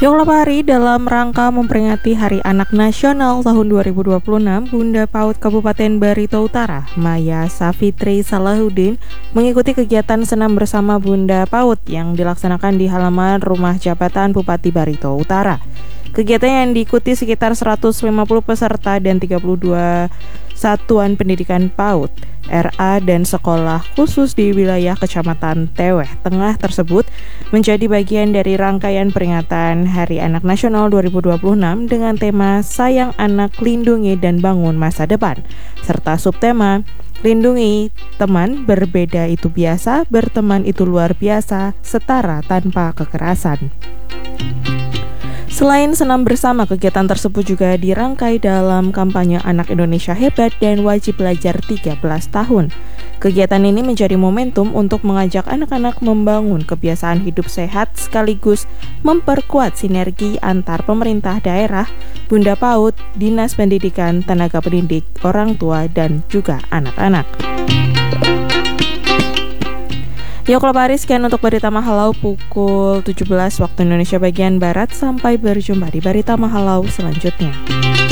Yuk Lapari, dalam rangka memperingati Hari Anak Nasional tahun 2026, Bunda PAUD Kabupaten Barito Utara, Maya Safitri Salahuddin, mengikuti kegiatan senam bersama Bunda PAUD yang dilaksanakan di halaman Rumah Jabatan Bupati Barito Utara. Kegiatan yang diikuti sekitar 150 peserta dan 32 satuan pendidikan PAUD, RA dan sekolah khusus di wilayah Kecamatan Teweh Tengah tersebut menjadi bagian dari rangkaian peringatan Hari Anak Nasional 2026 dengan tema Sayang Anak, Lindungi dan Bangun Masa Depan, serta subtema Lindungi teman, berbeda itu biasa, berteman itu luar biasa, setara tanpa kekerasan. Selain senam bersama, kegiatan tersebut juga dirangkai dalam kampanye Anak Indonesia Hebat dan Wajib Belajar 13 tahun. Kegiatan ini menjadi momentum untuk mengajak anak-anak membangun kebiasaan hidup sehat sekaligus memperkuat sinergi antar pemerintah daerah, Bunda PAUD, Dinas Pendidikan, tenaga pendidik, orang tua, dan juga anak-anak. Yuk Lapari, sekian untuk Berita Mahalau pukul 17 waktu Indonesia bagian Barat. Sampai berjumpa di Berita Mahalau selanjutnya.